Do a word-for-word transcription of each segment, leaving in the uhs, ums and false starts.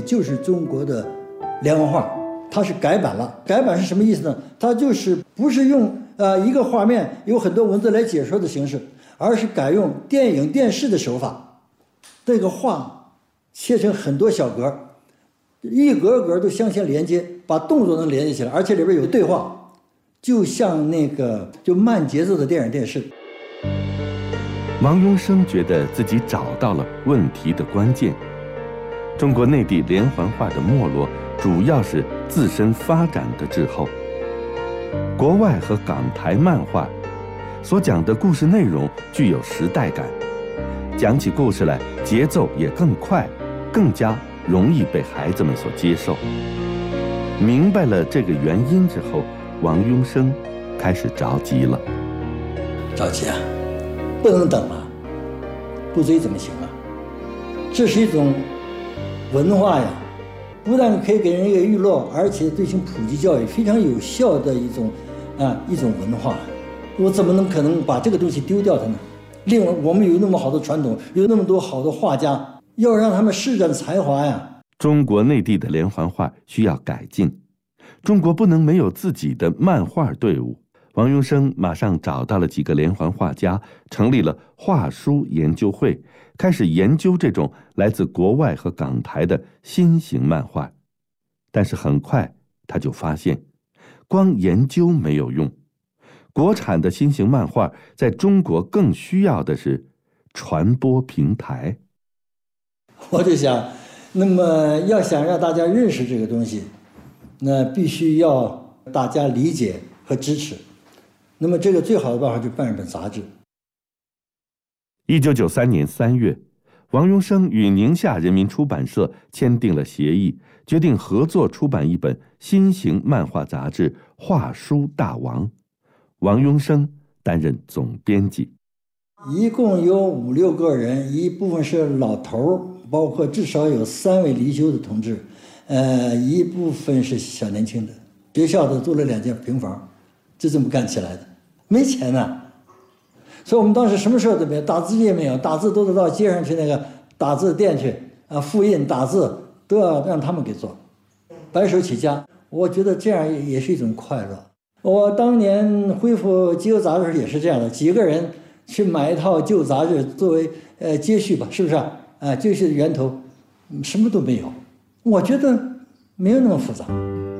就是中国的连环画，它是改版了。改版是什么意思呢？它就是不是用呃一个画面有很多文字来解说的形式，而是改用电影电视的手法，这个画切成很多小格，一格格都相相连接，把动作能连接起来，而且里边有对话，就像那个就慢节奏的电影电视。 王庸生觉得自己找到了问题的关键。中国内地连环画的没落，主要是自身发展的滞后。国外和港台漫画所讲的故事内容具有时代感，讲起故事来节奏也更快，更加容易被孩子们所接受。明白了这个原因之后，王庸生开始着急了。 着急啊，不能等啊，不追怎么行啊？这是一种文化呀，不但可以给人一个娱乐，而且对行普及教育非常有效的一种啊一种文化。我怎么能可能把这个东西丢掉它呢？另外，我们有那么好的传统，有那么多好的画家，要让他们施展才华呀。 中国内地的连环画需要改进，中国不能没有自己的漫画队伍。王庸生马上找到了几个连环画家，成立了画书研究会，开始研究这种来自国外和港台的新型漫画。但是很快他就发现，光研究没有用，国产的新型漫画在中国更需要的是传播平台。 我就想，那么要想让大家认识这个东西，那必须要大家理解和支持。那么这个最好的办法就是办一本杂志。 一九九三年三月，王庸生与宁夏人民出版社签订了协议，决定合作出版一本新型漫画杂志《画书大王》。王庸生担任总编辑。 一共有五六个人，一部分是老头，包括至少有三位离休的同志，呃，一部分是小年轻的。学校的租了两间平房，就这么干起来的。没钱呐，所以我们当时什么事都没有，打字机也没有，打字都得到街上去那个打字店去啊，复印打字都要让他们给做，白手起家。我觉得这样也是一种快乐。我当年恢复集邮杂志也是这样的，几个人去买一套旧杂志作为呃接续吧，是不是啊？啊，接续的源头，什么都没有，我觉得没有那么复杂。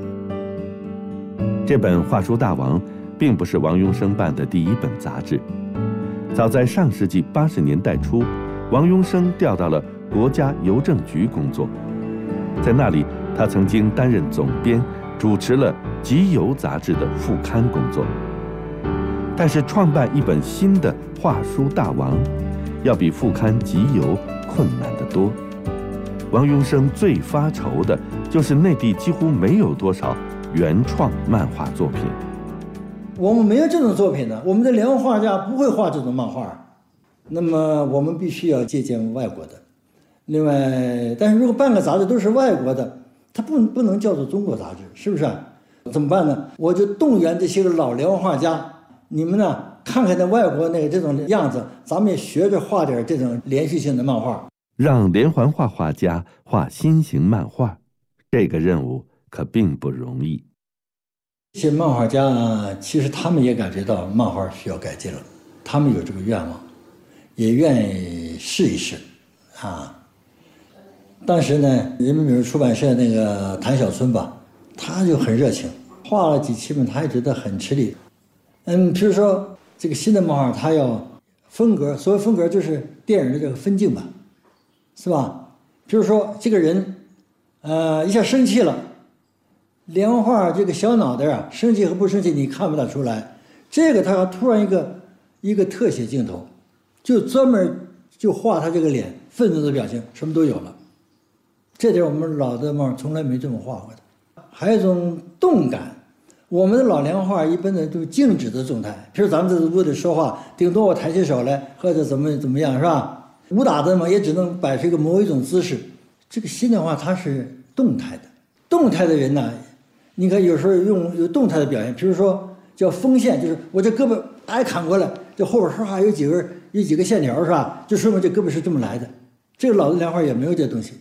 这本《画书大王》并不是王庸生办的第一本杂志。早在上世纪八十年代初，王庸生调到了国家邮政局工作，在那里他曾经担任总编，主持了《集邮》杂志的副刊工作。但是创办一本新的《画书大王》，要比副刊《集邮》困难得多。王庸生最发愁的就是内地几乎没有多少原创漫画作品。 我们没有这种作品呢，我们的连环画家不会画这种漫画，那么我们必须要借鉴外国的。另外，但是如果半个杂志都是外国的，它不不能叫做中国杂志，是不是？怎么办呢？我就动员这些个老连环画家，你们呢看看那外国那个这种样子，咱们也学着画点这种连续性的漫画， 让连环画画家画新型漫画，这个任务可并不容易。 这些漫画家呢，其实他们也感觉到漫画需要改进了，他们有这个愿望，也愿意试一试，啊。当时呢，人民美术出版社那个谭小春吧，他就很热情，画了几期嘛，他也觉得很吃力。嗯，比如说这个新的漫画，他要风格，所谓风格就是电影的这个分镜吧，是吧？比如说这个人，呃，一下生气了。连环画这个小脑袋啊，生气和不生气你看不大出来。这个他突然一个一个特写镜头，就专门就画他这个脸愤怒的表情，什么都有了。这点我们老的漫画从来没这么画过的。还有一种动感，我们的老连环画一般的都静止的状态，比如咱们在屋里说话，顶多我抬起手来或者怎么怎么样，是吧？武打的嘛，也只能摆出一个某一种姿势。这个新的话它是动态的，动态的人呢。你看，有时候用有动态的表现，比如说叫锋线，就是我这胳膊哎砍过来，这后边唰有几根有几个线条是吧？就说明这胳膊是这么来的。这个老的连环也没有这东西，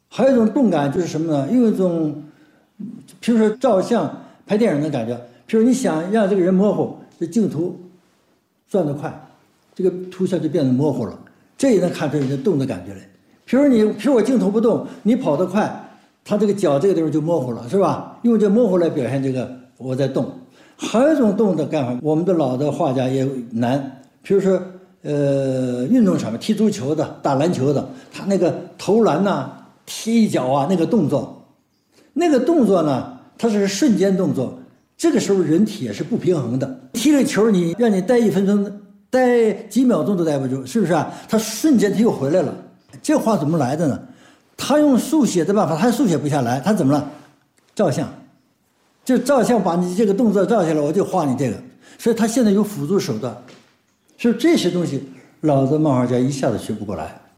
还有一种动感就是什么呢？用一种，比如说照相、拍电影的感觉。比如你想让这个人模糊，这镜头转得快，这个图像就变得模糊了，这也能看出人家动的感觉来。比如你，比如我镜头不动，你跑得快，他这个脚这个地方就模糊了，是吧？用这模糊来表现这个我在动。还有一种动的干法，我们的老的画家也难，比如说呃运动场面踢足球的、打篮球的，他那个投篮呐、啊、踢一脚啊，那个动作，那个动作呢，它是瞬间动作。这个时候人体也是不平衡的，踢了球你让你待一分钟，待几秒钟都待不住，是不是啊？他瞬间他又回来了。这话怎么来的呢？他用速写的办法，他速写不下来，他怎么了？照相，就照相把你这个动作照下来，我就画你这个。所以他现在有辅助手段，所以这些东西老的漫画家一下子学不过来。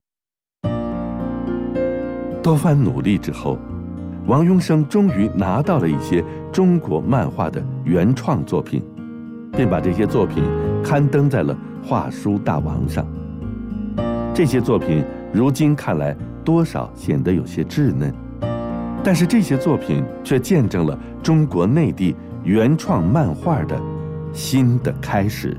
多番努力之后，王庸生终于拿到了一些中国漫画的原创作品，并把这些作品刊登在了画书大王上。这些作品如今看来多少显得有些稚嫩，但是这些作品却见证了中国内地原创漫画的新的开始。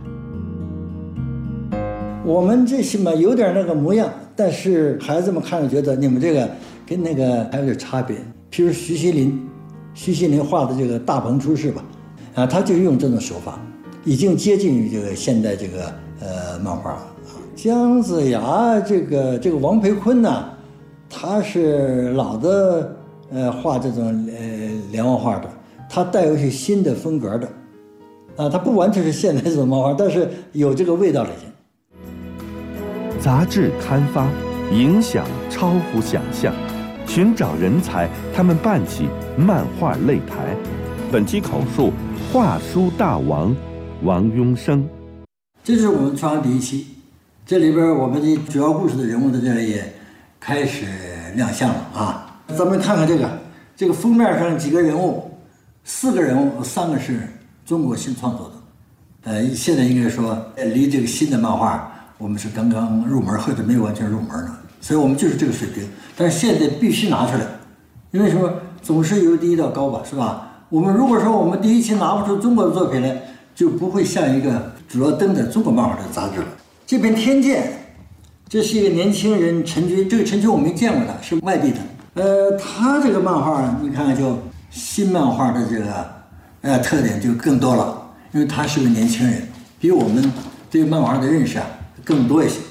我们这些嘛有点那个模样，但是孩子们看着觉得你们这个跟那个还有点差别。譬如徐锡麟，徐锡麟画的这个大鹏出世吧，啊，他就用这种手法，已经接近于这个现代这个呃漫画了。姜子牙这个这个王培坤呢，他是老的呃画这种呃连环画的，他带有一些新的风格的，啊，他不完全是现代这种漫画，但是有这个味道了已经。 杂志刊发，影响超乎想象。寻找人才，他们办起漫画擂台。本期口述画书大王王庸生。 这是我们创刊第一期，这里边我们的主要故事的人物在这里也开始亮相了啊。咱们看看这个，这个封面上几个人物，四个人物，三个是中国新创作的，呃，现在应该说离这个新的漫画我们是刚刚入门，或者没有完全入门呢。所以我们就是这个水平，但是现在必须拿出来，因为什么？总是由低到高吧，是吧？我们如果说我们第一期拿不出中国的作品来，就不会像一个主要登在中国漫画的杂志了。这篇《天剑》，这是一个年轻人陈军，这个陈军我没见过他，是外地的。呃，他这个漫画，你看看就新漫画的这个呃特点就更多了，因为他是个年轻人，比我们对漫画的认识啊更多一些。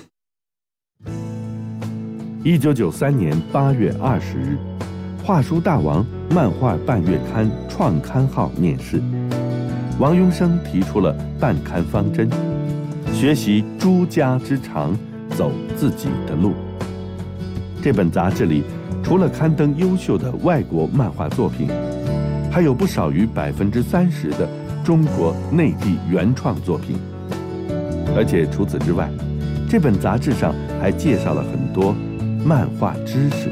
一九九三年八月二十日，画书大王漫画半月刊创刊号面世，王庸生提出了办刊方针：学习诸家之长，走自己的路。这本杂志里，除了刊登优秀的外国漫画作品，还有不少于百分之三十的中国内地原创作品。而且除此之外，这本杂志上还介绍了很多漫画知识，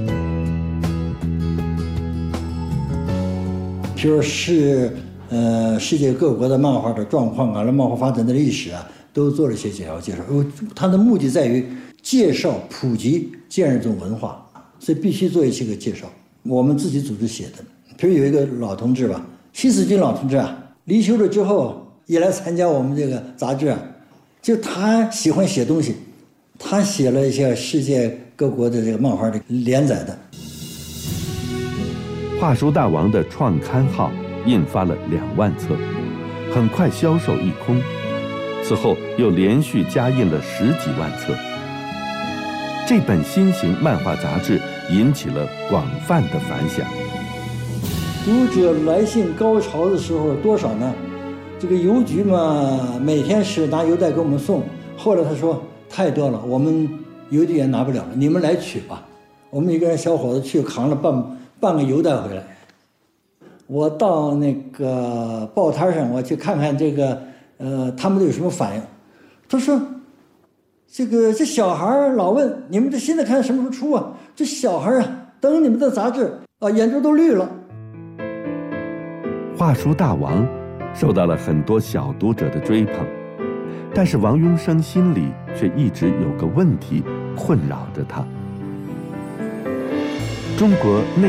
就是呃世界各国的漫画的状况啊，漫画发展的历史啊，都做了一些简要介绍。它的目的在于介绍、普及这样一种文化，所以必须做一些个介绍。我们自己组织写的，比如有一个老同志吧，西四军老同志啊，离休了之后也来参加我们这个杂志啊，就他喜欢写东西，他写了一些世界各国的这个漫画的连载的。 画书大王的创刊号印发了两万册，很快销售一空。此后又连续加印了十几万册。这本新型漫画杂志引起了广泛的反响。 读者来信高潮的时候多少呢？这个邮局嘛，每天是拿邮袋给我们送。后来他说太多了，我们邮递员拿不了了，你们来取吧。我们一个人小伙子去扛了半半个邮袋回来。我到那个报摊上，我去看看这个，呃，他们都有什么反应。他说，这个这小孩老问你们这现在看什么时候出啊？这小孩啊，等你们的杂志啊，眼珠都绿了。 画书大王受到了很多小读者的追捧，但是王庸生心里却一直有个问题困扰着他。 中国内